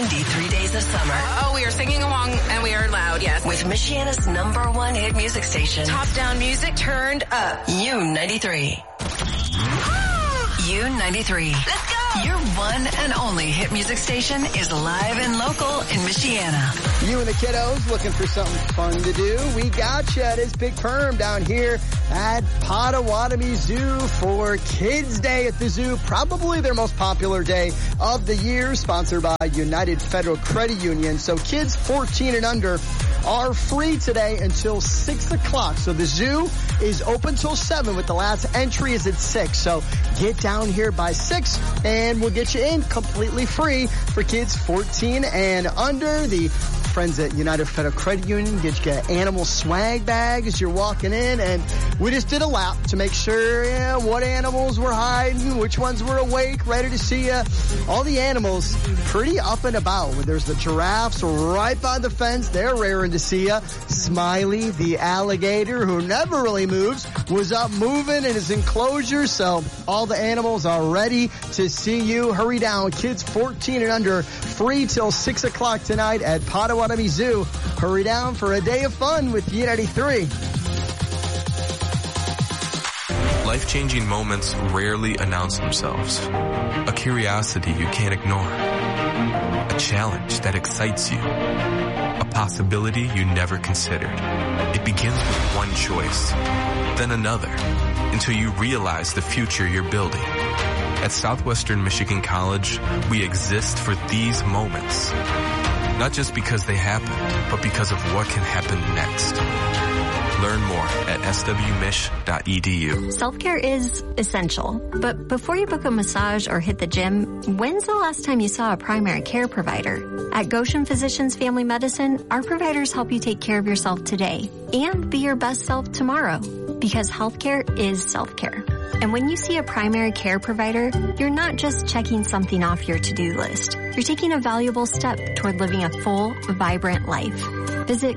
93 days of summer. Oh, we are singing along and we are loud, yes. With Michiana's #1 hit music station. Top down music turned up. U93. U93. Let's go! Your one and only hit music station is live and local in Michiana. You and the kiddos looking for something fun to do? We got you. It is Big Perm down here at Potawatomi Zoo for Kids Day at the zoo. Probably their most popular day of the year, sponsored by United Federal Credit Union. So kids 14 and under are free today until 6 o'clock. So the zoo is open till 7 with the last entry is at 6. So get down here by 6 and we'll get you in completely free for kids 14 and under. The friends at United Federal Credit Union get you an animal swag bag as you're walking in, and we just did a lap to make sure what animals were hiding, which ones were awake, ready to see you. All the animals pretty up and about. There's the giraffes right by the fence. They're raring to see you. Smiley, the alligator, who never really moves, was up moving in his enclosure. So all the animals are ready to see you. Hurry down. Kids 14 and under, free till 6 o'clock tonight at Potawatomi Zoo. Hurry down for a day of fun with U93. Life-changing moments rarely announce themselves. A curiosity you can't ignore. A challenge that excites you. A possibility you never considered. It begins with one choice, then another, until you realize the future you're building. At Southwestern Michigan College, we exist for these moments. Not just because they happened, but because of what can happen next. Learn more at swmich.edu. Self-care is essential, but before you book a massage or hit the gym, when's the last time you saw a primary care provider? At Goshen Physicians Family Medicine, our providers help you take care of yourself today and be your best self tomorrow, because healthcare is self-care. And when you see a primary care provider, you're not just checking something off your to-do list. You're taking a valuable step toward living a full, vibrant life. Visit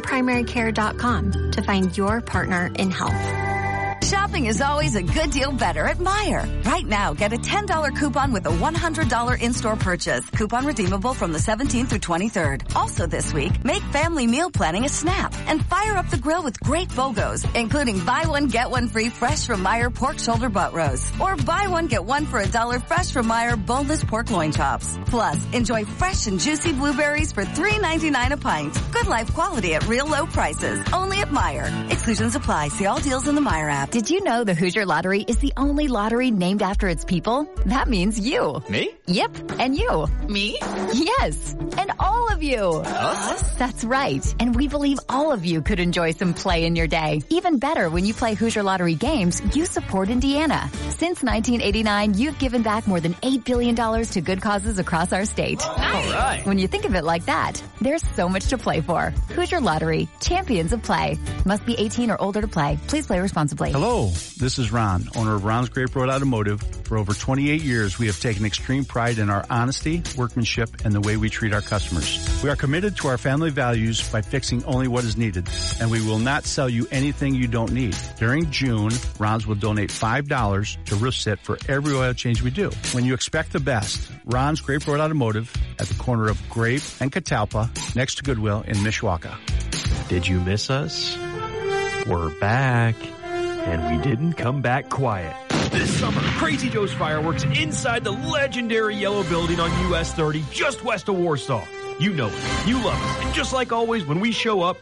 GoshenPrimaryCare.com to find your partner in health. Shopping is always a good deal better at Meijer. Right now, get a $10 coupon with a $100 in-store purchase. Coupon redeemable from the 17th through 23rd. Also this week, make family meal planning a snap and fire up the grill with great BOGOs, including buy one, get one free fresh from Meijer pork shoulder butt roast, or buy one, get one for $1 fresh from Meijer boneless pork loin chops. Plus, enjoy fresh and juicy blueberries for $3.99 a pint. Good life quality at real low prices. Only at Meijer. Exclusions apply. See all deals in the Meijer app. Did you know the Hoosier Lottery is the only lottery named after its people? That means you. Me? Yep, and you. Me? Yes, and all of you. Us? That's right, and we believe all of you could enjoy some play in your day. Even better, when you play Hoosier Lottery games, you support Indiana. Since 1989, you've given back more than $8 billion to good causes across our state. Nice. All right. When you think of it like that, there's so much to play for. Hoosier Lottery, champions of play. Must be 18 or older to play. Please play responsibly. Hello, this is Ron, owner of Ron's Grape Road Automotive. For over 28 years, we have taken extreme pride in our honesty, workmanship, and the way we treat our customers. We are committed to our family values by fixing only what is needed, and we will not sell you anything you don't need. During June, Ron's will donate $5 to Roof Sit for every oil change we do. When you expect the best, Ron's Grape Road Automotive at the corner of Grape and Catalpa, next to Goodwill in Mishawaka. Did you miss us? We're back. And we didn't come back quiet. This summer, Crazy Joe's Fireworks inside the legendary Yellow Building on US 30, just west of Warsaw. You know it. You love it. And just like always, when we show up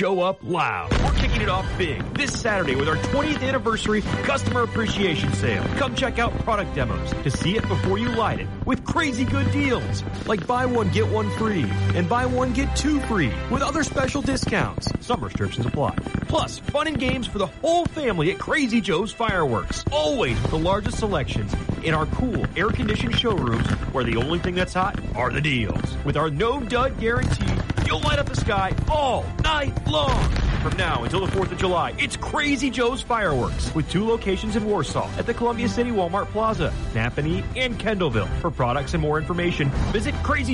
loud. We're kicking it off big this Saturday with our 20th anniversary customer appreciation sale. Come check out product demos to see it before you light it with crazy good deals like buy one, get one free and buy one, get two free with other special discounts. Some restrictions apply. Plus, fun and games for the whole family at Crazy Joe's Fireworks. Always with the largest selections in our cool, air-conditioned showrooms where the only thing that's hot are the deals. With our no-dud guarantee, you'll light up the sky all night long. From now until the 4th of July, it's Crazy Joe's Fireworks with 2 locations in Warsaw at the Columbia City Walmart Plaza, Napanee, and Kendallville. For products and more information, visit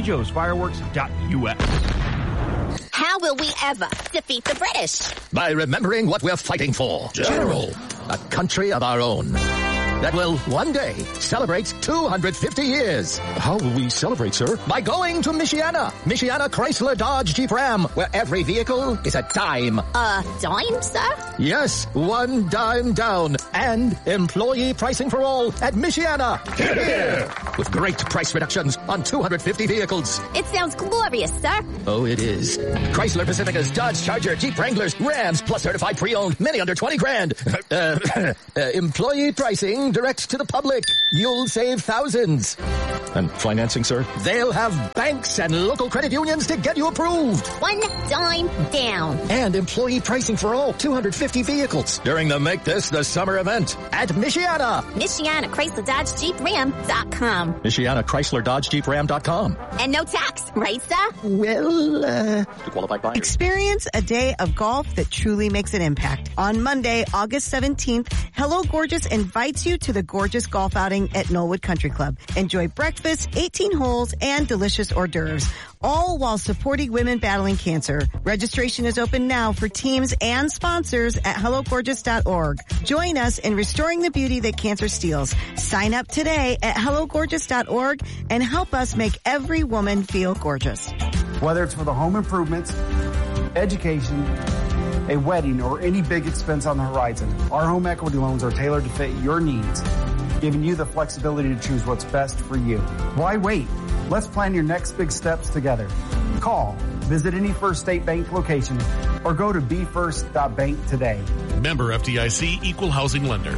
crazyjoesfireworks.us. How will we ever defeat the British? By remembering what we're fighting for. General, a country of our own. that will one day celebrate 250 years. How will we celebrate, sir? By going to Michiana. Michiana Chrysler Dodge Jeep Ram, where every vehicle is a dime. Dime, sir? Yes, one dime down. And employee pricing for all at Michiana. Here! With great price reductions on 250 vehicles. It sounds glorious, sir. Oh, it is. Chrysler Pacificas, Dodge Charger, Jeep Wranglers, Rams, plus certified pre-owned, many under 20 grand. Employee pricing direct to the public. You'll save thousands. And financing, sir? They'll have banks and local credit unions to get you approved. One dime down. And employee pricing for all 250 vehicles during the Make This the Summer event at Michiana. Michiana Chrysler Dodge Jeep Ram.com. Michiana Chrysler Dodge Jeep Ram.com. And no tax, right, sir? Well, to qualified buyers. Experience a day of golf that truly makes an impact. On Monday, August 17th, Hello Gorgeous invites you to the gorgeous golf outing at Knollwood Country Club. Enjoy breakfast, 18 holes, and delicious hors d'oeuvres, all while supporting women battling cancer. Registration is open now for teams and sponsors at HelloGorgeous.org. Join us in restoring the beauty that cancer steals. Sign up today at HelloGorgeous.org and help us make every woman feel gorgeous. Whether it's for the home improvements, education, a wedding, or any big expense on the horizon, our home equity loans are tailored to fit your needs, giving you the flexibility to choose what's best for you. Why wait? Let's plan your next big steps together. Call, visit any First State Bank location, or go to befirst.bank today. Member FDIC, Equal Housing Lender.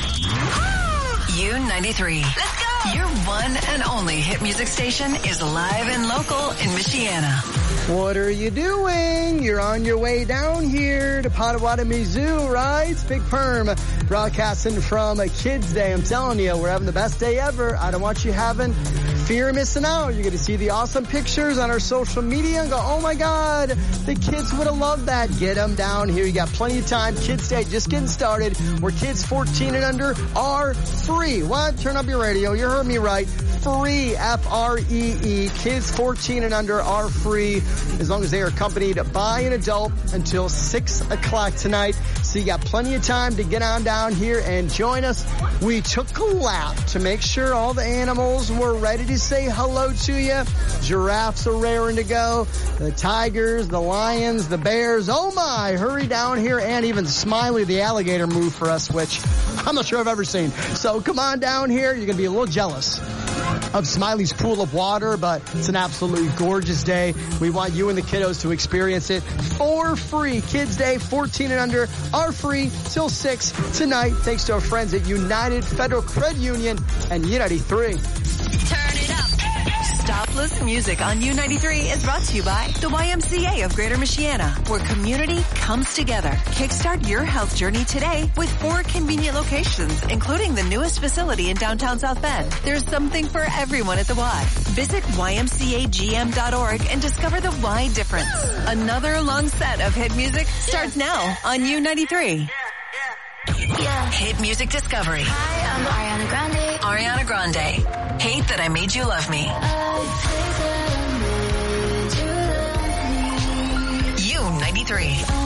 U93. Let's go! Your one and only hit music station is live and local in Michiana. What are you doing? You're on your way down here to Potawatomi Zoo, right? It's Big Perm broadcasting from a Kids Day. I'm telling you, we're having the best day ever. I don't want you having fear of missing out. You're going to see the awesome pictures on our social media and go, oh my God, the kids would have loved that. Get them down here. You got plenty of time. Kids Day just getting started. Where kids 14 and under are free. What? Turn up your radio. You heard me right. Free, F-R-E-E. Kids 14 and under are free as long as they are accompanied by an adult until 6 o'clock tonight. So you got plenty of time to get on down here and join us. We took a lap to make sure all the animals were ready to say hello to you. Giraffes are raring to go. The tigers, the lions, the bears. Oh my, hurry down here. And even Smiley the alligator moved for us, which I'm not sure I've ever seen. So come on down here. You're going to be a little jealous of Smiley's pool of water, but it's an absolutely gorgeous day. We want you and the kiddos to experience it for free. Kids Day, 14 and under are free till 6 tonight. Thanks to our friends at United Federal Credit Union and U93. Turn it up. Stopless music on U93 is brought to you by the YMCA of Greater Michiana, where community comes together. Kickstart your health journey today with 4 convenient locations, including the newest facility in downtown South Bend. There's something for everyone at the Y. Visit ymcagm.org and discover the Y difference. Another long set of hit music starts now on U93. Yeah. Hit music discovery. Hi, I'm Ariana Grande. Ariana Grande. Hate That I Made You Love Me. U93.